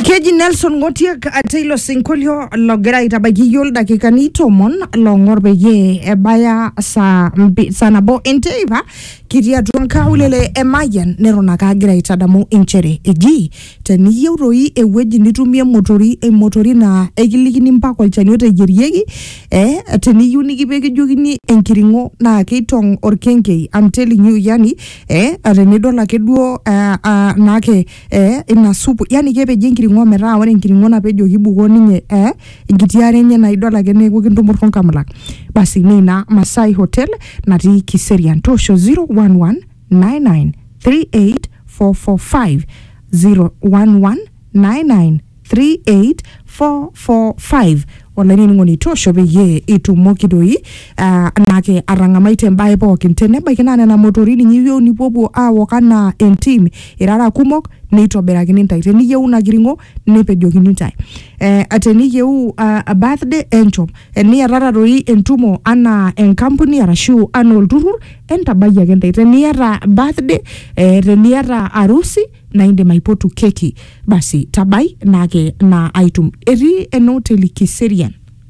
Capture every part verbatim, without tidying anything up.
Keji Nelson Ngotiak atilo sinkolio logira itabaki yol dakika ni tomon longor beye ebaya sa mbi, sa nabo enteiva kiria tuanka ulele emayan nerona kagira itadamu inchere eji tani euroi eweji nitumie motori e motori na ekilikini mpaka olchaniote jeriegi eh tani yuniki peke jukini enkiringo na keitong orkenkei. I'm telling you yani eh atenidola keduo uh, uh, nake eh ina supu yani kepe jenkiringo ngomera ore nkiringo na pejo kibuko ninye eh ingitiare nye na idola kene ko kintumur konkamla basi nina Masai Hotel nati Kiserian tosho zero one one nine nine three eight four four five zero one one nine nine three eight four four five wala nini ngoni tosho beye itumoki doi uh, nake arangamaite mbae pokin teneba kinane na motorini nyiyo ni popo awo kana entim irara kumok neitobera kinintai teniye una kiringo nepejo kinintai eh ateniye u uh, a birthday enchom eni arara roi entumo ana enkampuni arashu ana olturur entabaya kentai teniara birthday eh teniara arusi na inde maipotu keki basi tabai nake na item eri enoteli Kiserian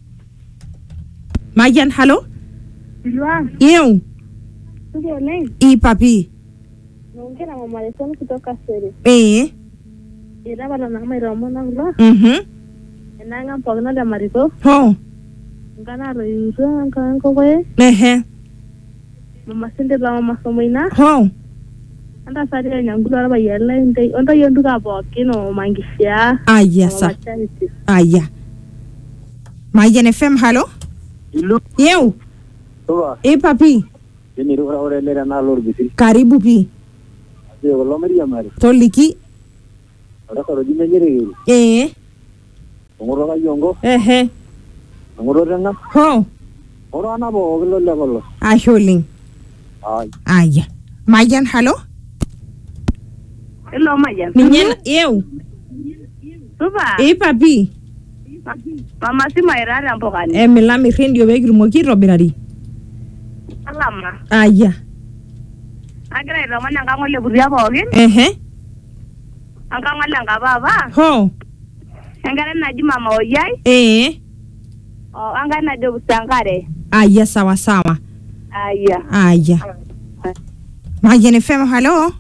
Mayan hello Lua Yeu Tuko nini I papi Naongea na mama Lesson kutoka Seri Eh Ira bana na mama Romo na ngula Mhm Enanga mpogna da marito Ho Ngana ro yuzo nkanko kwe Ehe Mama sinde la mama somoina Ho Anda sari nyangula araba yella ndai onda yonduka bokino mangishia Aya sa Aya Mayan F M hello Ilu Yeu Toba E papi Ini ora ora lera na lor bisil Karibu pi Yo lo meria mari Toliki Ora ko di nyere Eh ngoro ga yongo Ehe ngoro renga Ho ora na bo lo le bolo Asholing ay Aya Mayan hello Hello Mayan Ninyen eu Tuba E papi Mama si mairara mpogani E milami rendio bekirumoki robirari Alama Aya Agira ira mana ngangole buria bogen Ehe Angangole ngababa Ho Engara naji mama oyai Eh Oh anga na de busangare Aya sawa sawa Aya Aya Mayan F M hello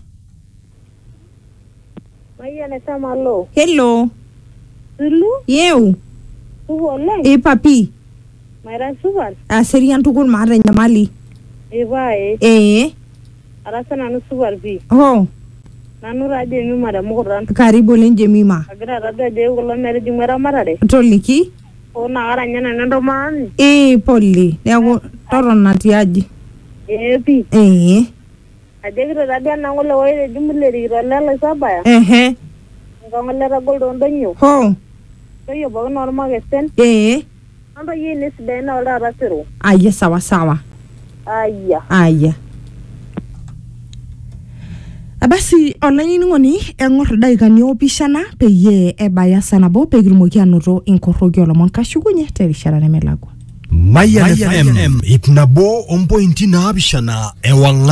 Mayan sama lo Hello Dulu Yeu Tuko le E papi Mairan suban Aserian tukul mara nyamali Ebae Eh Arasa nanu subar bi Ho Nanu raje mi mara mukuran Karibu lenje mima Agira raja je ulo mere jumera marare Toliki O na ara nyana nendo mani Eh poli Nego toron natiaji Ebi Eh Adegira raja nangole waire jumule rira lele sabaya Ehe Ngangole ragol dondo nyo Ho Toyo bago norma gesten Eh Ando yini sidena ola rasiro Aya sawa sawa Aya Aya Abasi online ngoni engor daikani opishana peye ebaya sanabo pegirumoki anoto inkorogi olomon kashukunye terishara nemelagwa Mayan F M ipnabo on pointi na abishana ewanga